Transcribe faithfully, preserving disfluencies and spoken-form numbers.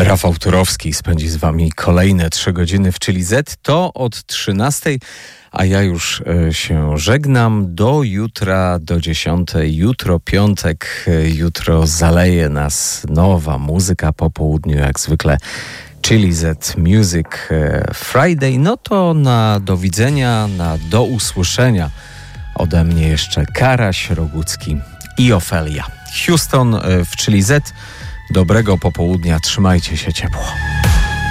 Rafał Turowski spędzi z wami kolejne trzy godziny w Chili Z. To od trzynastej, a ja już e, się żegnam. Do jutra, do dziesiątej. Jutro piątek, e, jutro zaleje nas nowa muzyka po południu, jak zwykle Chili Z Music Friday. No to na do widzenia, na do usłyszenia. Ode mnie jeszcze Karaś, Rogucki i Ofelia. Houston w Chili Z. Dobrego popołudnia, trzymajcie się ciepło.